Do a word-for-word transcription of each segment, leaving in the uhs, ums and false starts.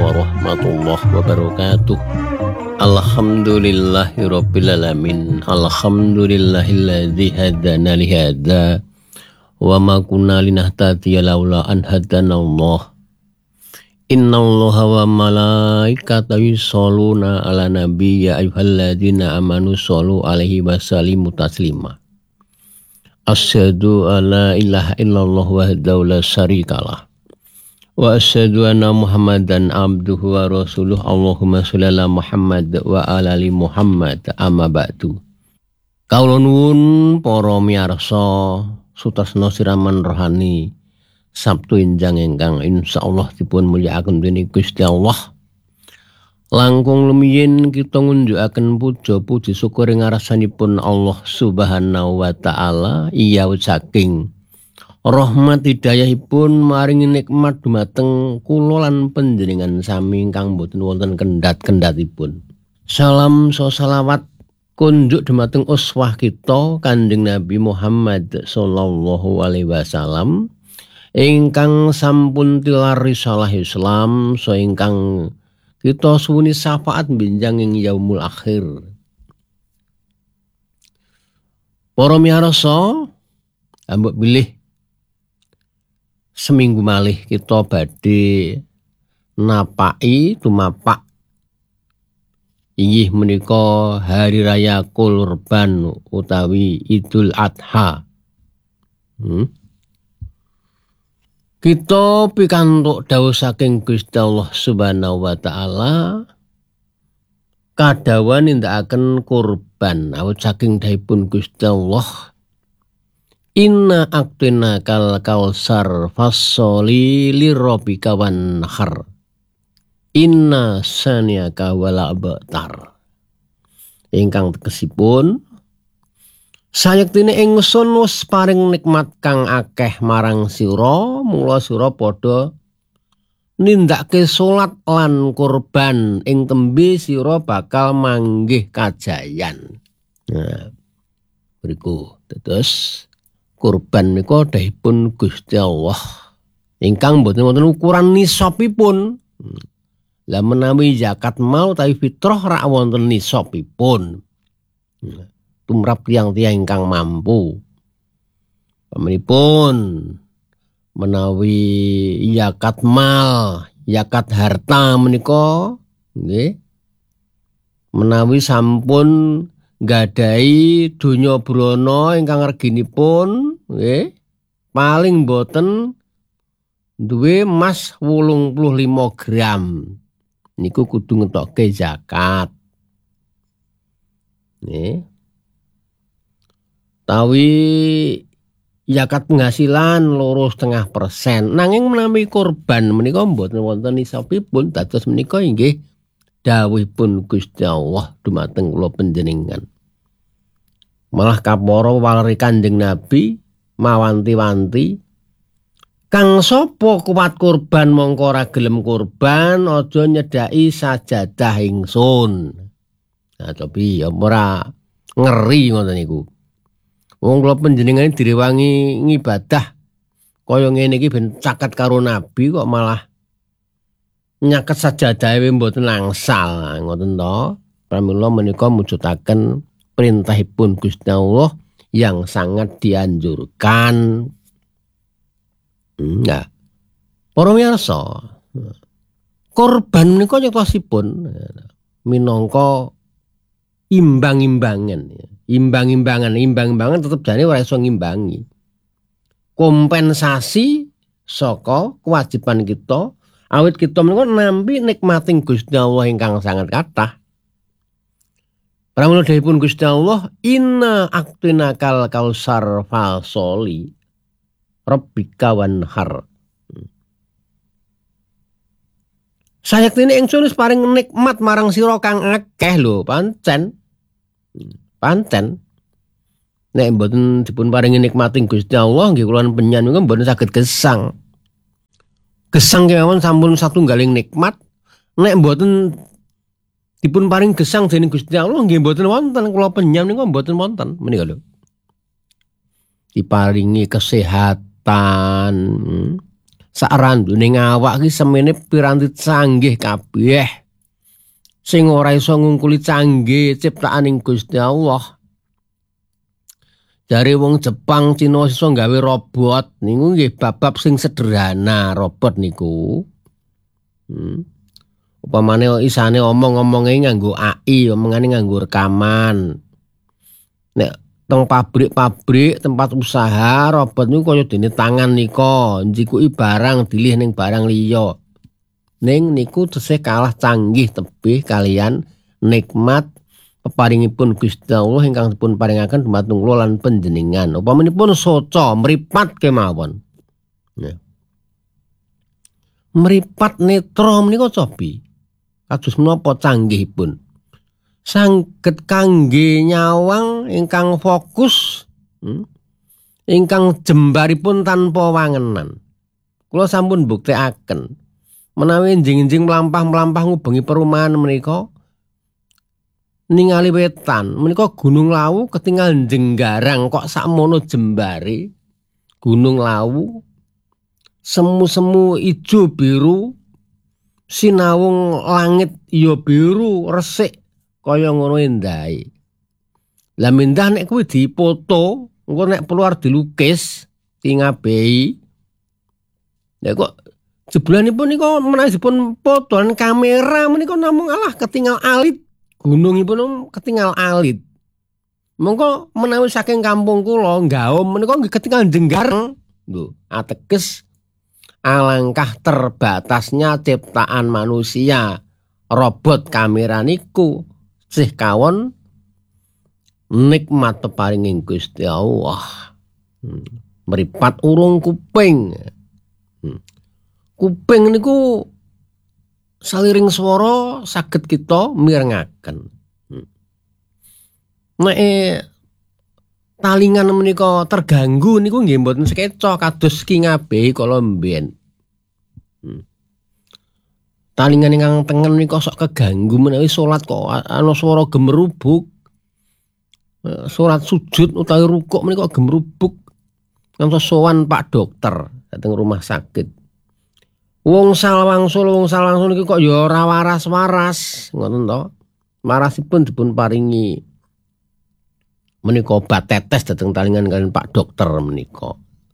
warahmatullahi wabarakatuh. Alhamdulillahirabbil alamin. Alhamdulillahilladzi hadana li hadza wa ma kunna linahtadiya laula an hadanallah. Innallaha wa malaikatahu yusholluna 'alan nabi ya ayyuhalladzina amanu shollu 'alaihi wa sallimu taslima. Asyhadu alla ilaha illallah wahdahu la syarikalah wa asyhadu anna Muhammadan abduhu wa rasuluh. Allahumma sholli ala Muhammad wa ala ali Muhammad. Amma ba'du. Kawula nuwun para miyarsa sutasna siraman rohani Sabtu enjang ingkang insyaallah dipun mulyakaken dening Gusti Allah. Langkung lumiyin kita ngunjukaken puja puji syukur ing ngarsanipun Allah Subhanahu wa taala iya saking rahmat hidayahipun maringi nikmat dumateng kula lan panjenengan sami ingkang boten wonten kendhat-kendhatipun. Salam so salawat kunjuk dumateng uswah kita Kanjeng Nabi Muhammad sallallahu alaihi wasallam ingkang sampun tilar risalah Islam so ingkang kita suwuni syafaat benjang ing yaumul akhir. Para miyarsa, ambek bilih seminggu malih kita badhe napaki tumapak inggih menika hari raya Kurban utawi Idul Adha. Hmm? Kita pikantuk dawuh saking Gusti Allah Subhanahu wa taala kadawan nindakaken kurban awit saking dawuhipun Gusti Allah, inna aqtina kal kausar fasoli lirabbika wanhar inna saniyaka wal abtar. Ingkang tegesipun sayektine ingsun wis paring nikmat kang akeh marang sira, mula sira padha nindakake salat lan kurban ing tembe sira bakal manggih kajayan. Nah, beriku terus kurban menika dahipun Gusti Allah ingkang boten wonten ukuran nisabipun. Lah menawi zakat mal utawi fitrah rak wonten nisabipun. Nah, tumrap tiang-tiang ingkang mampu. Pamanipun menawi zakat mal, zakat harta menika nggih. Menawi sampun nggadahi donya brana ingkang reginipun nggih, paling boten duwe emas wolung puluh lima gram. Niku kudu ngetokke zakat. Nggih. Tawi zakat penghasilan loro setengah persen. Nanging menawi kurban menika mboten wonten nisabipun, dados menika inggih dawuhipun Gusti Allah dumateng kula panjenengan. Malah kapara waleri Kanjeng Nabi mawanti-wanti, kang sapa kuat kurban mongko ora gelem kurban aja nyedhaki sajadah ingsun. Nah, tapi ya ora ngeri ngoten niku. Wong kula panjenengan direwangi ngibadah kaya ngene iki ben caket karo Nabi kok malah nyaket sajadahe mboten angsal ngoten to. Pramila menika mujudaken perintahipun Gusti Allah yang sangat dianjurkan. Nah, para miyarsa, kurban menika nyatosipun minangka imbang-imbangan. Imbang-imbangan, imbang-imbangan tetep jane ora iso ngimbangi. Kompensasi saka kewajiban kita awit kita menika nampi nikmating Gusti Allah ingkang sangat kathah. Pramila dawuhipun Gusti Allah, inna aqtina kal kausar fasoli rabbika wanhar. Sayektene ingsun wis paring nikmat marang sira kang akeh lho, pancen. Pancen nek mboten dipun paringi nikmating Gusti Allah nggih kula penyan niku mboten saged gesang. Gesang kemawon sampun satunggaling nikmat. Nek mboten dipun paring gesang dening Gusti Allah nggih mboten wonten kula penyan niku mboten wonten menika lho. Diparingi kesehatan, sak randune awak iki semene piranti canggih kabeh. Sing ora iso ngungkuli canggih ciptaaning Gusti Allah. Dari wong Jepang, Cina iso gawe robot niku nggih bab-bab sing sederhana robot niku. Hmm. Upamane isane omong-omonge nganggo A I, omongane nganggo rekaman. Nek teng pabrik-pabrik, tempat usaha, robot niku kaya dene tangan nika, njikuki barang dilih ning barang liya. Ning niku tesih kalah canggih tebih kalian nikmat peparingipun Gusti Allah ingkang dipun paringaken dumateng kula lan panjenengan. Upamanipun soca mripat kemawon. Ya. Mripat netra menika cobi. Kados menapa canggihipun. Saged kangge nyawang ingkang fokus, hmm, ingkang jembaripun tanpa wangenan. Kula sampun buktekaken menawi enjing-enjing mlampah-mlampah ngubengi perumahan menika ningali wetan menika Gunung Lawu ketinggal jenggarang kok sakmono jembare Gunung Lawu semu-semu ijo biru sinawung langit ya biru resik kaya ngono endahe. Lah mindah nek kuwi dipoto engko nek perlu arep dilukis tingabehi. Nek kok jebulanipun nika menawi dipun fotoan kamera menika namung alah ketinggal alit. Gunungipun ketinggal alit. Mongko menawi saking kampung kula Gaom menika nggih ketinggal jenggar. Lho, ateges alangkah terbatasnya ciptaan manusia. Robot kamera niku sih kawon nikmat peparinging Gusti Allah. Hmm. Mripat urung kuping. Hmm. Kuping niku saliring swara saged kita mirengaken. Hmm. Nek talingan menika terganggu niku nggih mboten sekeca kados kingabehi kala mbiyen. Hmm. Talingan ingkang tengen menika sok keganggu menawi salat kok ana swara gemerubuk. Salat sujud utawi rukuk menika gemerubuk. Ngantos sowan Pak Dokter dateng rumah sakit. Wong salwangsul wong salwangsul iki kok ya ora waras-waras, ngoten to. Marasipun dipun paringi menika obat tetes dhateng talingan kaliyan Pak Dokter menika.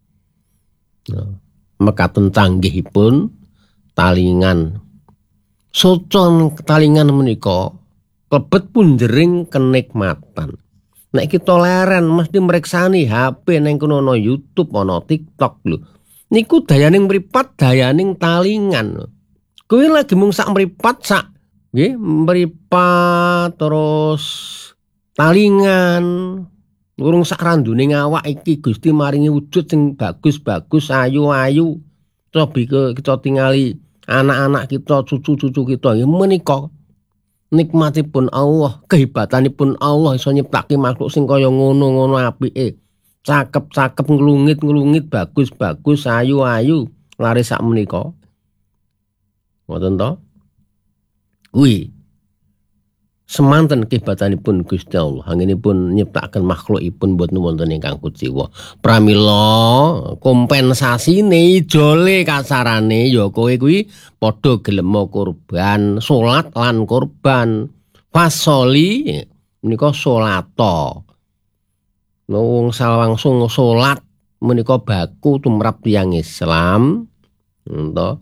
Nah, mekaten canggihipun talingan. Socon talingan menika klebet punjering kenikmatan. Nek kita leren mesti mreksani H P ning kono ana YouTube, ana TikTok lho. Niku dayaning mripat, dayaning talingan. Kuwi lagi mung sak mripat sak nggih, mripat terus talingan. Urung sak randune awak iki Gusti maringi wujud sing bagus-bagus, ayu-ayu. Cobi ke kita tingali anak-anak kita, cucu-cucu kita nggih menika nikmatipun Allah, kehebatanipun Allah iso nyiptake makhluk sing kaya ngono-ngono apike. Cakep-cakep nglungit-nglungit bagus-bagus ayu-ayu lare sak menika. Ngoten to? Kuwi semanten kehebatanipun Gusti Allah. Anggenipun nyiptakaken makhlukipun boten wonten ingkang kuciwa. Pramila kompensasine ijole kasarane ya kowe kuwi padha gelem kurban, salat lan kurban. Fasoli menika salata. No wong salwangsung salat menika baku tumrap tiyang Islam. Ento.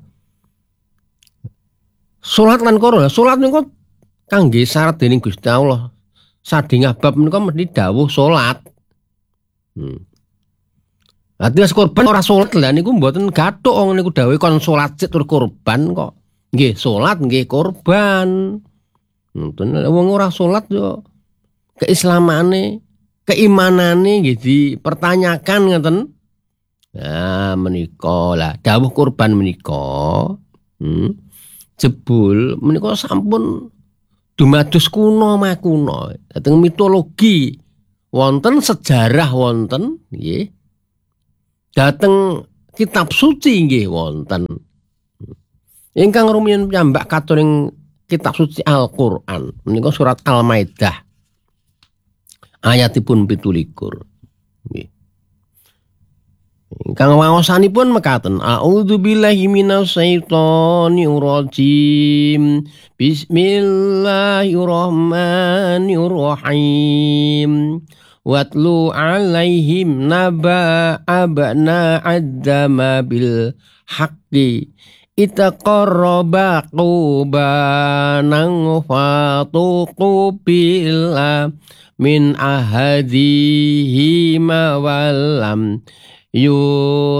Salat lan kurban, salat niku kangge syarat dening Gusti Allah. Sadengah bab menika mesti dawuh salat. Hmm. Ati wis kurban ora salat lha niku mboten gathuk wong niku dawuh kon salat sik tur kurban kok. Nggih salat nggih kurban. Ngoten wong ora salat yo keislamane keimanane nggih dipertanyakan ngoten. Nah, menika lah dawuh kurban menika. Hmm. Jebul menika sampun dumados kuno makuno. Dhateng mitologi wonten sejarah wonten nggih. Dhateng kitab suci nggih wonten. Ingkang rumiyin piyambak katuring kitab suci Al-Qur'an menika surat Al-Maidah. Ayatipun pitulikur. Nggih. Kang waosanipun mekaten. A'udzubillahi minasyaitonir rajim. Bismillahirrahmanirrahim. Watlu alaihim naba abna addama bil haqqi itaqarraba qubanan fatuqu bila min ahadihi ma walam yu